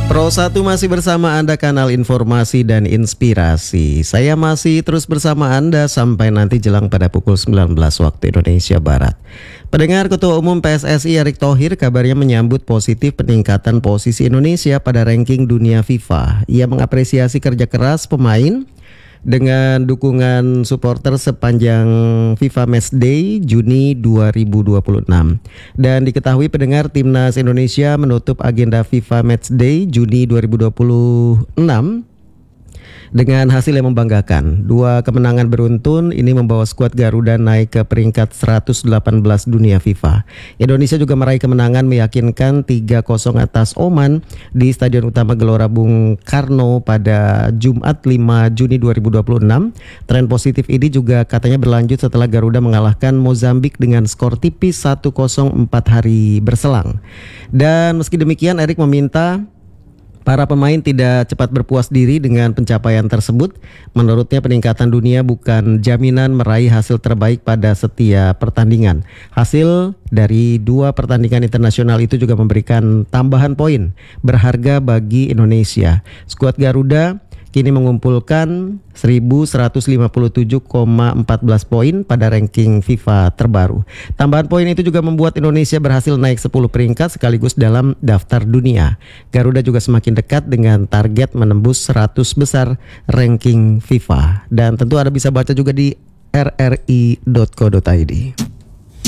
Pro 1 masih bersama Anda, kanal informasi dan inspirasi. Saya masih terus bersama Anda sampai nanti jelang pada pukul 19 waktu Indonesia Barat. Pendengar, Ketua Umum PSSI Erick Thohir kabarnya menyambut positif peningkatan posisi Indonesia pada ranking dunia FIFA. Ia mengapresiasi kerja keras pemain dengan dukungan supporter sepanjang FIFA Matchday Juni 2026. Dan diketahui pendengar, Timnas Indonesia menutup agenda FIFA Matchday Juni 2026 dengan hasil yang membanggakan. 2 kemenangan beruntun ini membawa skuad Garuda naik ke peringkat 118 dunia FIFA. Indonesia juga meraih kemenangan meyakinkan 3-0 atas Oman di Stadion Utama Gelora Bung Karno pada Jumat 5 Juni 2026. Tren positif ini juga katanya berlanjut setelah Garuda mengalahkan Mozambik dengan skor tipis 1-0 4 hari berselang. Dan meski demikian, Erick meminta para pemain tidak cepat berpuas diri dengan pencapaian tersebut. Menurutnya, peningkatan dunia bukan jaminan meraih hasil terbaik pada setiap pertandingan. Hasil dari 2 pertandingan internasional itu juga memberikan tambahan poin berharga bagi Indonesia. Skuad Garuda kini mengumpulkan 1.157,14 poin pada ranking FIFA terbaru. Tambahan poin itu juga membuat Indonesia berhasil naik 10 peringkat sekaligus dalam daftar dunia. Garuda juga semakin dekat dengan target menembus 100 besar ranking FIFA. Dan tentu Anda bisa baca juga di rri.co.id.